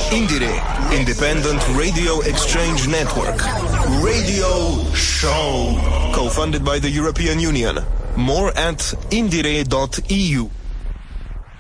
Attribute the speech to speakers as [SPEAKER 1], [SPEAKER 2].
[SPEAKER 1] INDIRE, Independent Radio Exchange Network. Radio Show. Co-funded by the European Union. More at indire.eu.